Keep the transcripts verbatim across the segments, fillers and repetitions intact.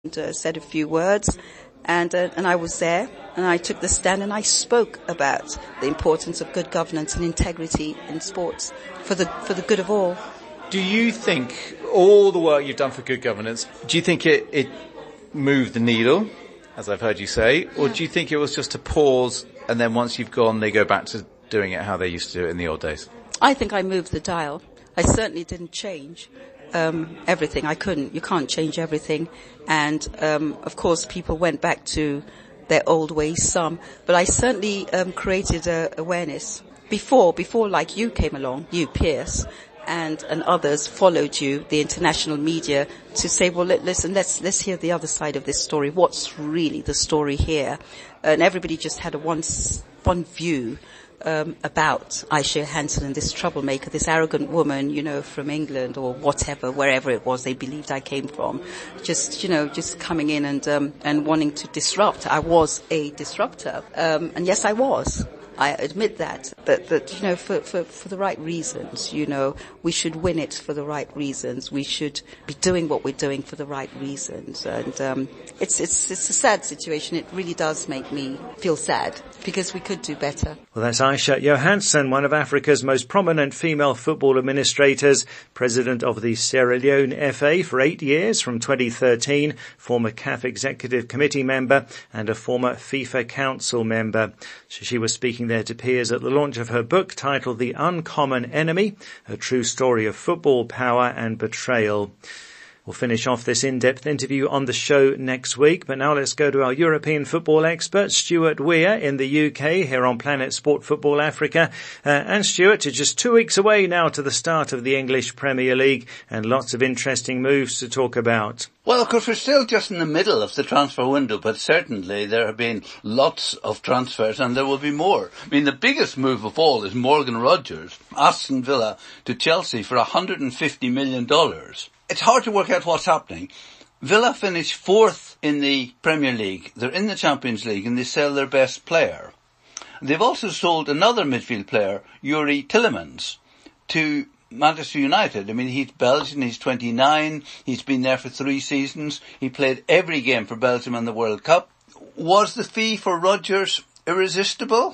and uh, said a few words, and uh, and I was there, and I took the stand and I spoke about the importance of good governance and integrity in sports for the for the good of all. Do you think all the work you've done for good governance, do you think it, it moved the needle, as I've heard you say, or do you think it was just a pause and then once you've gone they go back to doing it how they used to do it in the old days? I think I moved the dial. I certainly didn't change um, everything. I couldn't. You can't change everything. And, um, of course, people went back to their old ways, some. But I certainly um, created uh, awareness. Before, before like you came along, you, Pierce, and, and others followed you, the international media, to say, well, let, listen, let's, let's hear the other side of this story. What's really the story here? And everybody just had a one, one view. Um, about Aisha Hansen and this troublemaker, this arrogant woman, you know, from England or whatever, wherever it was they believed I came from, just, you know, just coming in and, um, and wanting to disrupt. I was a disruptor. Um, and yes, I was. I admit that, but, but, you know, for, for, for the right reasons, you know, we should win it for the right reasons. We should be doing what we're doing for the right reasons. And, um, it's, it's, it's a sad situation. It really does make me feel sad because we could do better. Well, that's Aisha Johansson, one of Africa's most prominent female football administrators, president of the Sierra Leone F A for eight years from twenty thirteen, former C A F Executive Committee member and a former FIFA Council member. So she was speaking there to peers at the launch of her book titled The Uncommon Enemy, a true story of football power and betrayal. We'll finish off this in-depth interview on the show next week, but now let's go to our European football expert, Stuart Weir in the U K, here on Planet Sport Football Africa. Uh, and Stuart, it's just two weeks away now to the start of the English Premier League, and lots of interesting moves to talk about. Well, of course, we're still just in the middle of the transfer window, but certainly there have been lots of transfers and there will be more. I mean, the biggest move of all is Morgan Rogers, Aston Villa to Chelsea for one hundred fifty million dollars. It's hard to work out what's happening. Villa finished fourth in the Premier League. They're in the Champions League and they sell their best player. They've also sold another midfield player, Yuri Tillemans, to Manchester United. I mean, he's Belgian, he's twenty-nine, he's been there for three seasons, he played every game for Belgium in the World Cup. Was the fee for Rodgers irresistible?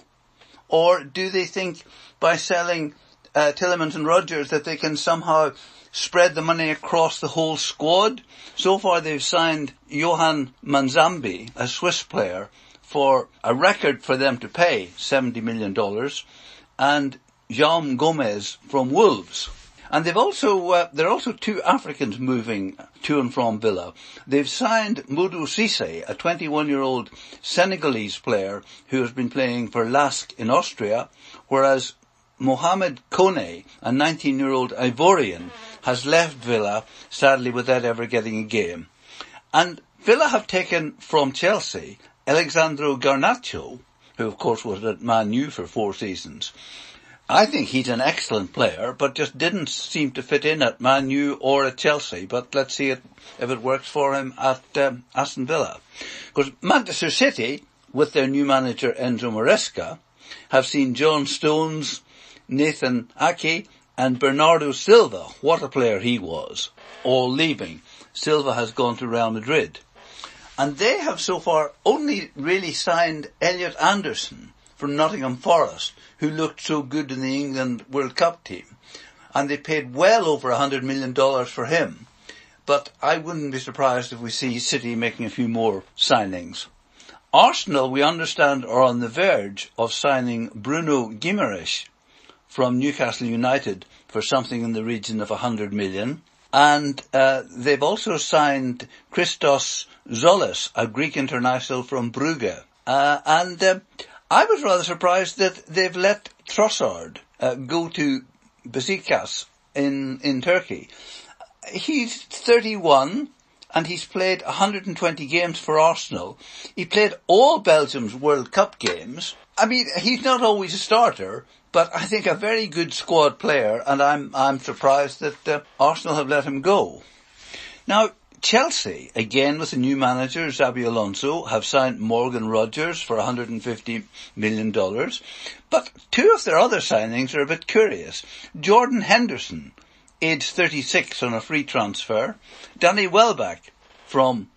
Or do they think by selling uh, Tillemans and Rodgers that they can somehow spread the money across the whole squad? So far they've signed Johan Manzambi, a Swiss player, for a record for them to pay, seventy million dollars, and Jaume Gomez from Wolves. And they've also, uh, there are also two Africans moving to and from Villa. They've signed Modou Cissé, a twenty-one-year-old Senegalese player who has been playing for Lask in Austria, whereas Mohamed Kone, a nineteen-year-old Ivorian, has left Villa, sadly without ever getting a game. And Villa have taken from Chelsea Alexandro Garnacho, who of course was at Man U for four seasons. I think he's an excellent player, but just didn't seem to fit in at Man U or at Chelsea. But let's see it, if it works for him at um, Aston Villa. Because Manchester City, with their new manager Enzo Maresca, have seen John Stones, Nathan Ake and Bernardo Silva, what a player he was, all leaving. Silva has gone to Real Madrid. And they have so far only really signed Elliot Anderson from Nottingham Forest, who looked so good in the England World Cup team. And they paid well over one hundred million dollars for him. But I wouldn't be surprised if we see City making a few more signings. Arsenal, we understand, are on the verge of signing Bruno Guimaraes from Newcastle United for something in the region of one hundred million. And uh, they've also signed Christos Zolis, a Greek international from Brugge. Uh, and uh, I was rather surprised that they've let Trossard uh, go to Besiktas in, in Turkey. He's thirty-one and he's played one hundred twenty games for Arsenal. He played all Belgium's World Cup games. I mean, he's not always a starter, but I think a very good squad player, and I'm I'm surprised that uh, Arsenal have let him go. Now, Chelsea, again with a new manager, Xabi Alonso, have signed Morgan Rogers for one hundred fifty million dollars. But two of their other signings are a bit curious. Jordan Henderson, age thirty-six on a free transfer. Danny Welbeck from